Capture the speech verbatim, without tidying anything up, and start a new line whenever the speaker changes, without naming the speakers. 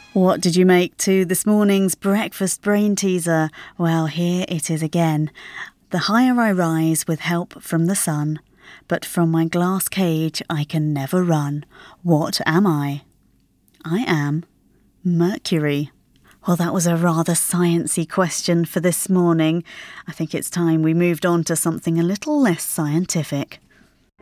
What did you make to this morning's breakfast brain teaser? Well, here it is again. The higher I rise with help from the sun, but from my glass cage I can never run. What am I? I am Mercury. Well, that was a rather sciencey question for this morning. I think it's time we moved on to something a little less scientific.